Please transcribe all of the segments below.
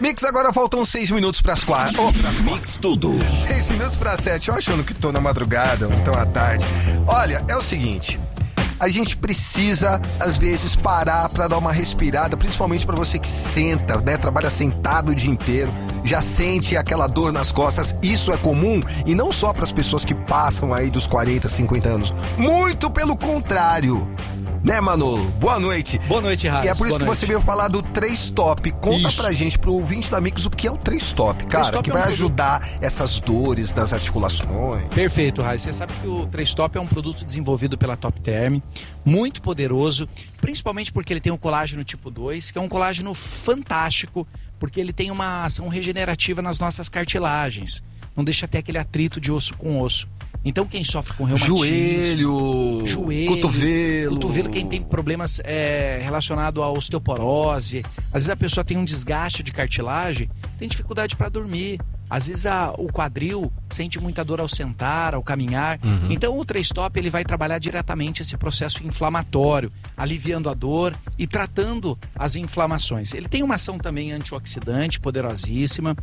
Mix, agora faltam 6 minutos pras 4. Mix tudo. 6 minutos pras 7. Eu achando que tô na madrugada ou então à tarde. Olha, é o seguinte. A gente precisa, às vezes, parar pra dar uma respirada, principalmente pra você que senta, né? Trabalha sentado o dia inteiro, já sente aquela dor nas costas. Isso é comum e não só pras pessoas que passam aí dos 40, 50 anos. Muito pelo contrário. Né, Manolo? Boa noite. Boa noite, Raíssa. E é por isso que você veio falar do 3-Top. Conta pra gente, pro ouvinte da Mix, o que é o 3-Top, cara, 3-Top que é vai produto... ajudar essas dores das articulações. Perfeito, Raíssa. Você sabe que o 3-Top é um produto desenvolvido pela Top Term, muito poderoso, principalmente porque ele tem o colágeno tipo 2, que é um colágeno fantástico, porque ele tem uma ação regenerativa nas nossas cartilagens. Não deixa ter aquele atrito de osso com osso. Então quem sofre com reumatismo, joelho, cotovelo, quem tem problemas relacionados à osteoporose, às vezes a pessoa tem um desgaste de cartilagem, tem dificuldade para dormir, às vezes o quadril sente muita dor ao sentar, ao caminhar. Então o 3-Top ele vai trabalhar diretamente esse processo inflamatório, aliviando a dor e tratando as inflamações. Ele tem uma ação também antioxidante poderosíssima,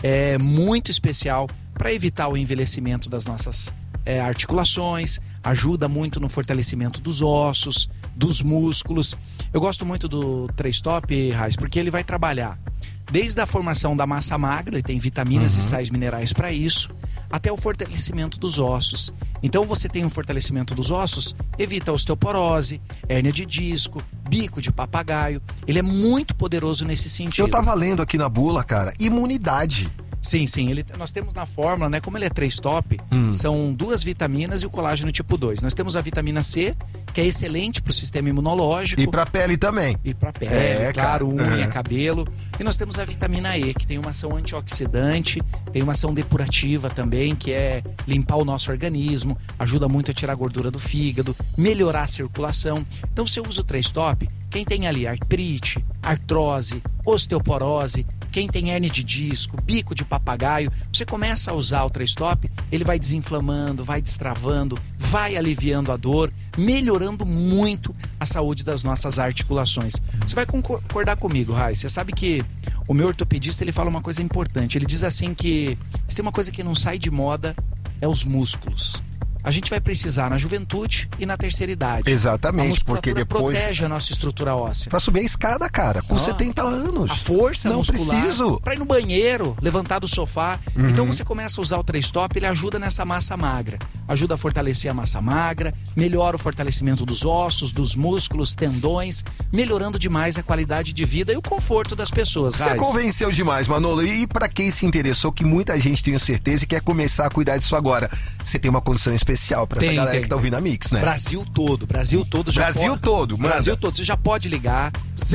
muito especial para evitar o envelhecimento das nossas articulações, ajuda muito no fortalecimento dos ossos, dos músculos. Eu gosto muito do 3-Top, Raiz, porque ele vai trabalhar desde a formação da massa magra, ele tem vitaminas e sais minerais para isso, até o fortalecimento dos ossos. Então você tem um fortalecimento dos ossos, evita a osteoporose, hérnia de disco, bico de papagaio. Ele é muito poderoso nesse sentido. Eu tava lendo aqui na bula, cara, imunidade. Sim, nós temos na fórmula, né, como ele é 3-Top, são 2 vitaminas e o colágeno tipo 2. Nós temos a vitamina C, que é excelente para o sistema imunológico. E para a pele também. E para a pele, claro, unha, cabelo. E nós temos a vitamina E, que tem uma ação antioxidante, tem uma ação depurativa também, que é limpar o nosso organismo, ajuda muito a tirar a gordura do fígado, melhorar a circulação. Então, se eu uso o 3-Top, quem tem ali artrite, artrose, osteoporose, quem tem hérnia de disco, bico de papagaio, você começa a usar o 3-Top, ele vai desinflamando, vai destravando, vai aliviando a dor, melhorando muito a saúde das nossas articulações. Você vai concordar comigo, Rai? Você sabe que o meu ortopedista ele fala uma coisa importante. Ele diz assim que se tem uma coisa que não sai de moda, é os músculos. A gente vai precisar na juventude e na terceira idade. Exatamente, porque depois protege a nossa estrutura óssea. Pra subir a escada, cara, com 70 anos. A força não muscular. Preciso. Pra ir no banheiro, levantar do sofá. Então você começa a usar o 3-Top, ele ajuda nessa massa magra. Ajuda a fortalecer a massa magra, melhora o fortalecimento dos ossos, dos músculos, tendões, melhorando demais a qualidade de vida e o conforto das pessoas. Você convenceu demais, Manolo. E pra quem se interessou, que muita gente tenho certeza e quer começar a cuidar disso agora, você tem uma condição especial pra essa galera que tá ouvindo a Mix, né? Brasil todo já Brasil pode, todo, manda. Brasil todo, você já pode ligar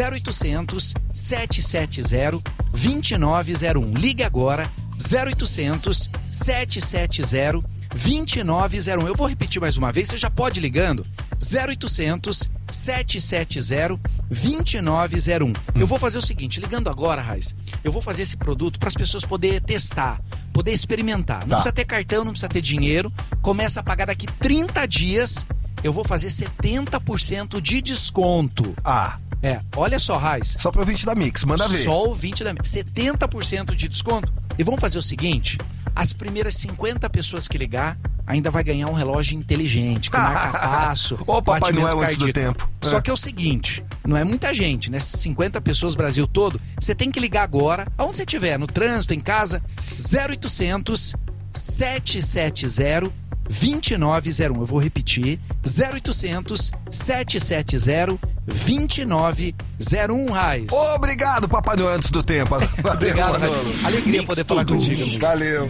0800 770 2901. Ligue agora 0800 770 2901. Eu vou repetir mais uma vez, você já pode ligando 0800 770 2901. Eu vou fazer o seguinte, ligando agora, Raiz, eu vou fazer esse produto para as pessoas poderem testar, poder experimentar. Não precisa ter cartão, não precisa ter dinheiro. Começa a pagar daqui 30 dias. Eu vou fazer 70% de desconto. Olha só, Raiz. Só pro ouvinte da Mix, manda ver. Só o ouvinte da Mix. 70% de desconto. E vamos fazer o seguinte, as primeiras 50 pessoas que ligar ainda vai ganhar um relógio inteligente, que marca passo, Ô, Papai Noel cardíaco. antes do tempo. Só que é o seguinte, não é muita gente, né? 50 pessoas no Brasil todo, você tem que ligar agora, aonde você estiver, no trânsito, em casa, 0800 770 2901. Eu vou repetir, 0800 770 2901, Raiz. Obrigado, Papai Noel antes do tempo. Obrigado, Manolo. Alegria poder falar contigo. Valeu.